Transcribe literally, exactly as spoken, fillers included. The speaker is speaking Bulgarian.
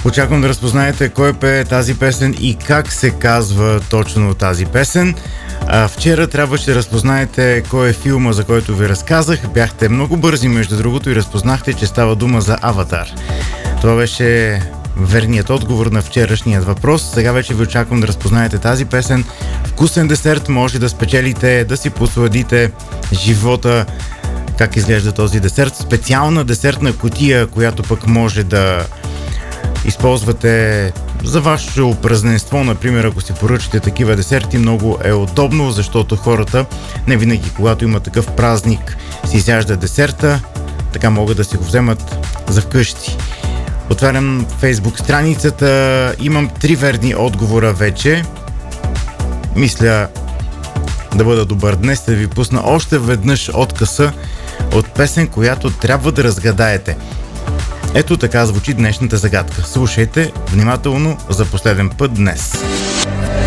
Очаквам да разпознаете кой пее тази песен и как се казва точно тази песен. А, вчера трябваше да разпознаете кой е филма, за който ви разказах. Бяхте много бързи, между другото, и разпознахте, че става дума за Аватар. Това беше верният отговор на вчерашният въпрос. Сега вече ви очаквам да разпознаете тази песен. Вкусен десерт може да спечелите, да си посладите живота. Как изглежда този десерт? Специална десертна кутия, която пък може да използвате за вашето празненство, например, ако си поръчате такива десерти. Много е удобно, защото хората не винаги, когато има такъв празник, си изяждат десерта, така могат да си го вземат за вкъщи. Отварям Фейсбук страницата, имам три верни отговора вече. Мисля да бъда добър днес, да ви пусна още веднъж откъса от песен, която трябва да разгадаете. Ето така звучи днешната загадка. Слушайте внимателно за последен път днес.